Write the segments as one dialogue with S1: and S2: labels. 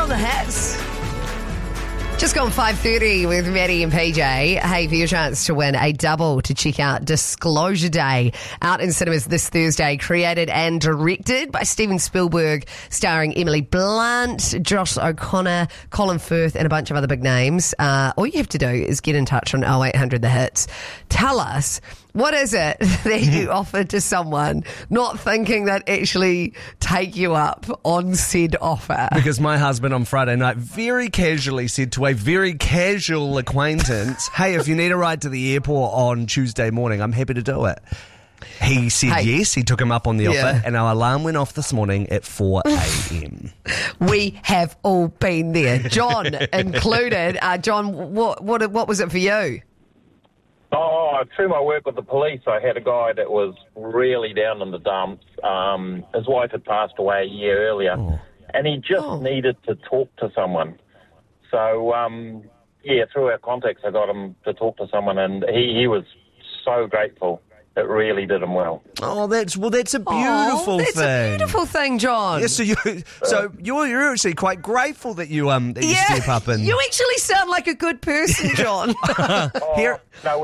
S1: on the hits. Just gone 5:30 with Maddie and PJ. Hey, for your chance to win a double to check out Disclosure Day, out in cinemas this Thursday, created and directed by Steven Spielberg, starring Emily Blunt, Josh O'Connor, Colin Firth, and a bunch of other big names. All you have to do is get in touch on 0800 The Hits. Tell us, what is it that you offered to someone, not thinking they'd actually take you up on said offer?
S2: Because my husband on Friday night very casually said to a very casual acquaintance, hey, if you need a ride to the airport on Tuesday morning, I'm happy to do it. He said yes, he took him up on the offer, and our alarm went off this morning at 4 a.m.
S1: We have all been there, John included. John, what was it for you?
S3: Oh, through my work with the police, I had a guy that was really down in the dumps. His wife had passed away a year earlier, and he just needed to talk to someone. So, through our contacts, I got him to talk to someone, and he was so grateful. It really did him well.
S2: Oh, that's a beautiful thing.
S1: That's a beautiful thing, John.
S2: Yeah, so you're actually quite grateful that you step up and
S1: you actually sound like a good person, John.
S2: Here,
S3: no,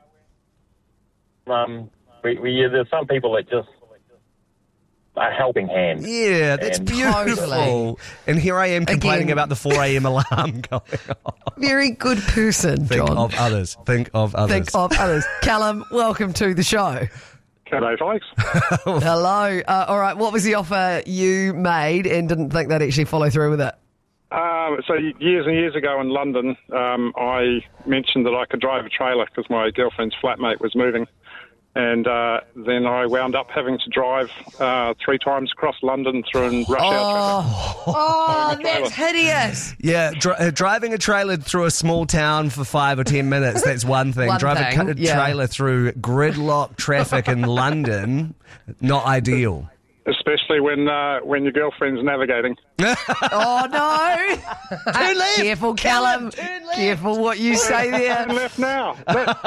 S3: there's some people that just a helping hand.
S2: Yeah, that's beautiful.
S1: Totally.
S2: And here I am complaining about the 4 a.m. alarm going off.
S1: Very good person, John.
S2: Think of others.
S1: Callum, welcome to the show.
S4: G'day, folks.
S1: Hello. All right, what was the offer you made and didn't think they'd actually follow through with it?
S4: So years and years ago in London, I mentioned that I could drive a trailer because my girlfriend's flatmate was moving. And then I wound up having to drive 3 times across London through rush hour traffic.
S1: Oh, that's hideous.
S2: Yeah, driving a trailer through a small town for 5 or 10 minutes, that's one thing. Driving a trailer through gridlock traffic in London, not ideal.
S4: Especially when your girlfriend's navigating.
S1: Oh, no.
S2: Turn left.
S1: Careful, Callum. Careful what you say there.
S4: Turn left now. Left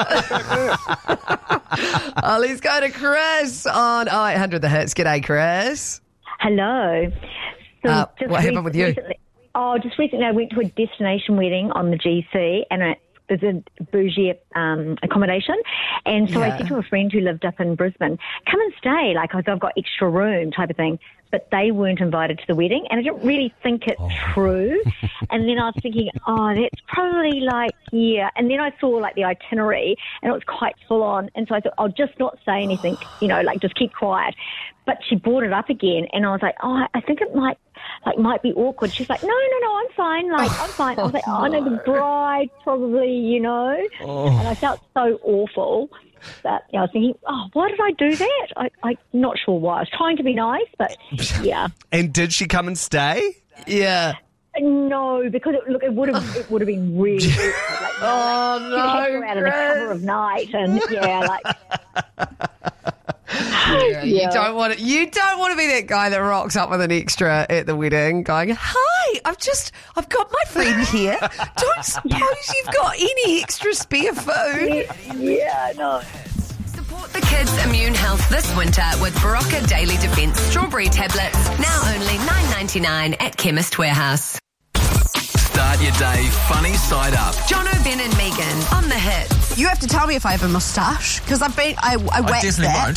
S4: there.
S1: Let's go to Chris on 0800 The Hits. G'day, Chris.
S5: Hello. So
S1: what happened with you?
S5: Just recently I went to a destination wedding on the GC, and it was a bougie accommodation. And so I said to a friend who lived up in Brisbane, come and stay, like I've got extra room type of thing. But they weren't invited to the wedding, and I didn't really think it through. And then I was thinking, that's probably and then I saw like the itinerary, and it was quite full on. And so I thought, I'll just not say anything, just keep quiet. But she brought it up again, and I was like, I think it might be awkward. She's like, no, I'm fine. I'm fine. I was like, no, the bride probably, And I felt so awful. But I was thinking, why did I do that? I'm not sure why. I was trying to be nice, but yeah.
S2: And did she come and stay?
S1: Yeah.
S5: No, because it would have been really awkward.
S1: No,
S5: you'd out of the cover of night, and
S1: You don't want to be that guy that rocks up with an extra at the wedding going, hi, I've got my friend here. Don't suppose you've got any extra spare food?
S5: Yeah, no.
S6: Support the kids' immune health this winter with Barocca Daily Defence Strawberry Tablets, now only $9.99 at Chemist Warehouse.
S7: Start your day funny side up.
S6: Jono, Ben and Megan on the Hits.
S8: You have to tell me if I have a moustache, because I waxed
S9: definitely
S8: that.
S9: won't.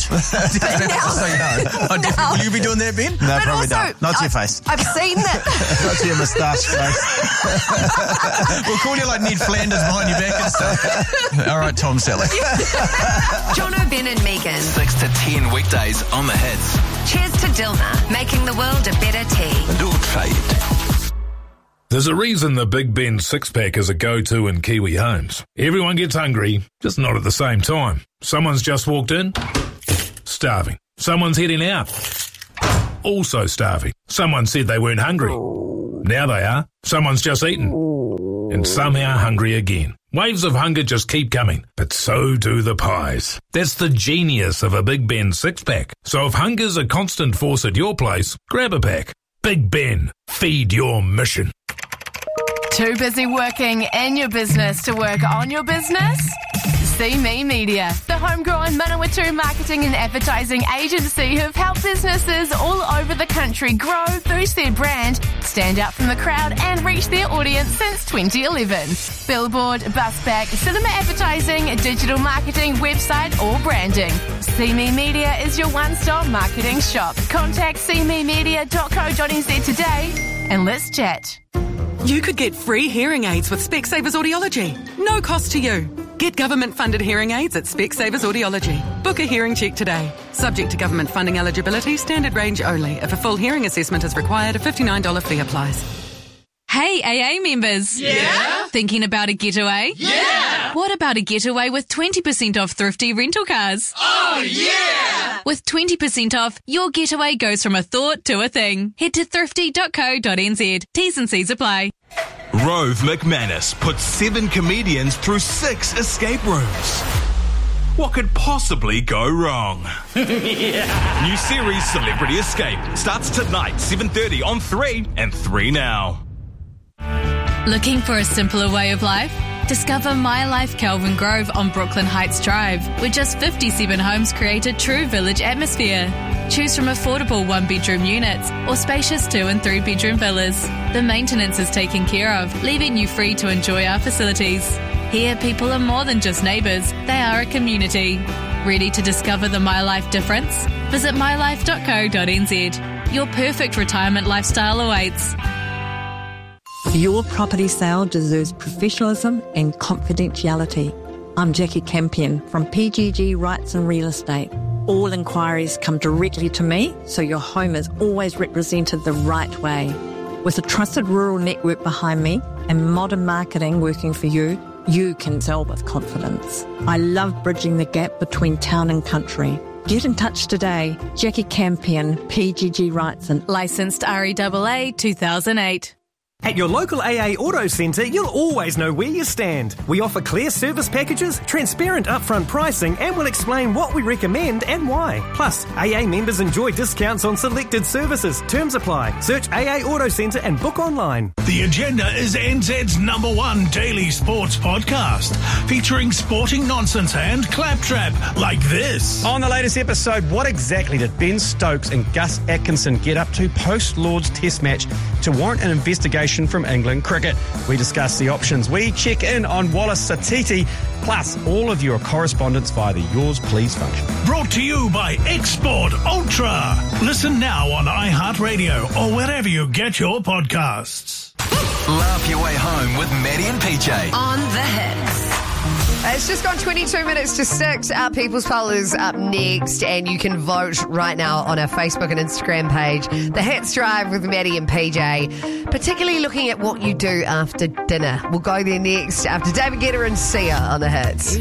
S9: Will you be doing that, Ben?
S8: No, probably
S9: not. Not to your face.
S8: I've seen that.
S9: Not to your moustache face. We'll call you like Ned Flanders behind your back and stuff. All right, Tom Selleck.
S6: Jono, Ben and Megan.
S7: 6 to 10 weekdays on the Hits.
S6: Cheers to Dilma, making the world a better tea.
S7: And all trade.
S10: There's a reason the Big Ben six-pack is a go-to in Kiwi homes. Everyone gets hungry, just not at the same time. Someone's just walked in, starving. Someone's heading out, also starving. Someone said they weren't hungry. Now they are. Someone's just eaten, and somehow hungry again. Waves of hunger just keep coming, but so do the pies. That's the genius of a Big Ben six-pack. So if hunger's a constant force at your place, grab a pack. Big Ben, feed your mission.
S11: Too busy working in your business to work on your business? See Me Media, the homegrown Manawatu marketing and advertising agency who've helped businesses all over the country grow, boost their brand, stand out from the crowd and reach their audience since 2011. Billboard, busback, cinema advertising, digital marketing, website or branding. See Me Media is your one-stop marketing shop. Contact seememedia.co.nz today and let's chat.
S12: You could get free hearing aids with Specsavers Audiology. No cost to you. Get government-funded hearing aids at Specsavers Audiology. Book a hearing check today. Subject to government funding eligibility, standard range only. If a full hearing assessment is required, a $59 fee applies.
S13: Hey, AA members.
S14: Yeah?
S13: Thinking about a getaway?
S14: Yeah!
S13: What about a getaway with 20% off thrifty rental cars?
S14: Oh, yeah!
S13: With 20% off, your getaway goes from a thought to a thing. Head to thrifty.co.nz. T's and C's apply.
S15: Rove McManus puts 7 comedians through 6 escape rooms. What could possibly go wrong? New series Celebrity Escape starts tonight, 7:30 on 3 and 3 Now.
S13: Looking for a simpler way of life? Discover My Life Kelvin Grove on Brooklyn Heights Drive, where just 57 homes create a true village atmosphere. Choose from affordable 1-bedroom units or spacious 2- and 3-bedroom villas. The maintenance is taken care of, leaving you free to enjoy our facilities. Here, people are more than just neighbours, they are a community. Ready to discover the My Life difference? Visit mylife.co.nz. Your perfect retirement lifestyle awaits.
S16: Your property sale deserves professionalism and confidentiality. I'm Jackie Campion from PGG Rights and Real Estate. All inquiries come directly to me, so your home is always represented the right way. With a trusted rural network behind me and modern marketing working for you, you can sell with confidence. I love bridging the gap between town and country. Get in touch today. Jackie Campion, PGG Rights and
S13: Licensed REAA 2008.
S17: At your local AA Auto Centre, you'll always know where you stand. We offer clear service packages, transparent upfront pricing, and we'll explain what we recommend and why. Plus, AA members enjoy discounts on selected services. Terms apply. Search AA Auto Centre and book online.
S18: The Agenda is NZ's #1 daily sports podcast, featuring sporting nonsense and claptrap like this.
S19: On the latest episode, what exactly did Ben Stokes and Gus Atkinson get up to post-Lord's Test match to warrant an investigation from England cricket? We discuss the options. We check in on Wallace Satiti, plus all of your correspondence via the Yours Please function.
S18: Brought to you by Export Ultra. Listen now on iHeartRadio or wherever you get your podcasts.
S7: Laugh your way home with Maddie and PJ.
S6: On the Hits.
S1: It's just gone 22 minutes to 6. Our People's Poll is up next, and you can vote right now on our Facebook and Instagram page. The Hits Drive with Maddie and PJ, particularly looking at what you do after dinner. We'll go there next after David Guetta and Sia on the Hits.